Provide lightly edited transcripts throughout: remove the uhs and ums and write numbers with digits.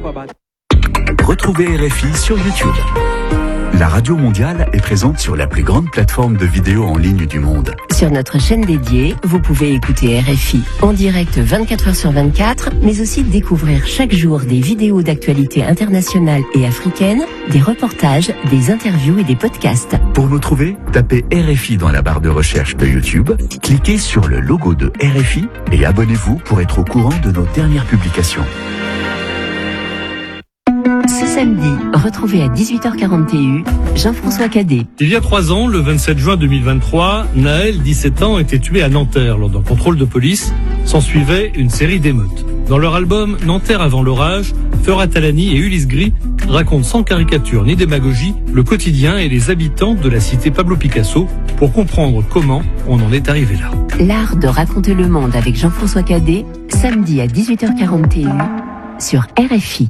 Retrouvez RFI sur YouTube. La Radio Mondiale est présente sur la plus grande plateforme de vidéos en ligne du monde. Sur notre chaîne dédiée, vous pouvez écouter RFI en direct 24 heures sur 24, mais aussi découvrir chaque jour des vidéos d'actualité internationale et africaine, des reportages, des interviews et des podcasts. Pour nous trouver, tapez RFI dans la barre de recherche de YouTube, cliquez sur le logo de RFI et abonnez-vous pour être au courant de nos dernières publications. Ce samedi, retrouvez à 18h40 TU Jean-François Cadet. Il y a 3 ans, le 27 juin 2023, Naël, 17 ans, était tué à Nanterre lors d'un contrôle de police. S'ensuivait une série d'émeutes. Dans leur album Nanterre avant l'orage, Ferhat Talani et Ulysse Gris racontent sans caricature ni démagogie le quotidien et les habitants de la cité Pablo Picasso pour comprendre comment on en est arrivé là. L'art de raconter le monde avec Jean-François Cadet, samedi à 18h40 TU sur RFI.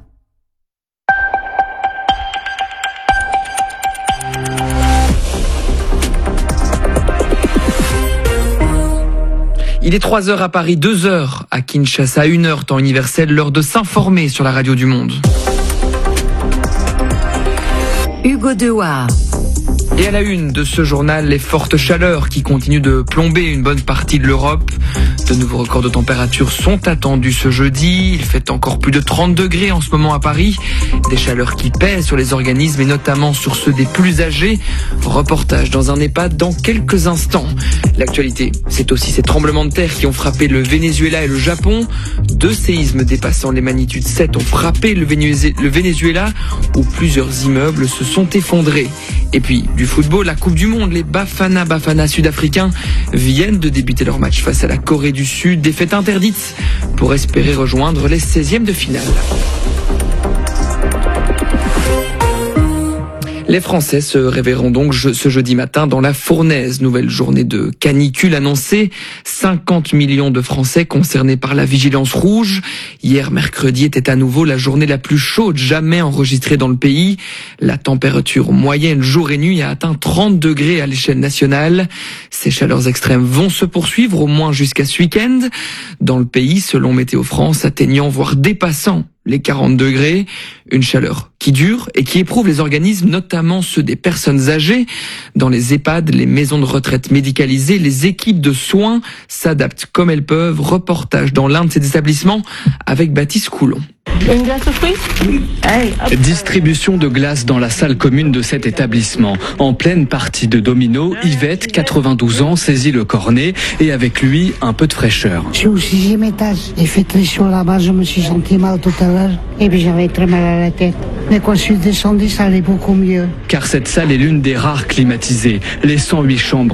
Il est 3h à Paris, 2h à Kinshasa, 1h temps universel, l'heure de s'informer sur la radio du monde. Hugo Dewar. Et à la une de ce journal, les fortes chaleurs qui continuent de plomber une bonne partie de l'Europe. De nouveaux records de température sont attendus ce jeudi. Il fait encore plus de 30 degrés en ce moment à Paris. Des chaleurs qui pèsent sur les organismes et notamment sur ceux des plus âgés. Reportage dans un EHPAD dans quelques instants. L'actualité, c'est aussi ces tremblements de terre qui ont frappé le Venezuela et le Japon. 2 séismes dépassant les magnitudes 7 ont frappé le Venezuela où plusieurs immeubles se sont effondrés. Et puis, du football, la Coupe du Monde, les Bafana sud-africains viennent de débuter leur match face à la Corée du Sud, défaite interdite pour espérer rejoindre les 16e de finale. Les Français se réveilleront donc ce jeudi matin dans la fournaise. Nouvelle journée de canicule annoncée. 50 millions de Français concernés par la vigilance rouge. Hier, mercredi, était à nouveau la journée la plus chaude jamais enregistrée dans le pays. La température moyenne jour et nuit a atteint 30 degrés à l'échelle nationale. Ces chaleurs extrêmes vont se poursuivre au moins jusqu'à ce week-end. Dans le pays, selon Météo France, atteignant voire dépassant les 40 degrés, une chaleur qui dure et qui éprouve les organismes, notamment ceux des personnes âgées. Dans les EHPAD, les maisons de retraite médicalisées, les équipes de soins s'adaptent comme elles peuvent. Reportage dans l'un de ces établissements avec Baptiste Coulon. Une glace aux fruits ? Distribution de glace dans la salle commune de cet établissement. En pleine partie de domino, Yvette, 92 ans, saisit le cornet et avec lui, un peu de fraîcheur. Je suis au 6e étage. J'ai fait très chaud là-bas, je me suis senti mal tout à l'heure et puis j'avais très mal à la tête. Mais quand je suis descendu, ça allait beaucoup mieux. Car cette salle est l'une des rares climatisées. Les 108 chambres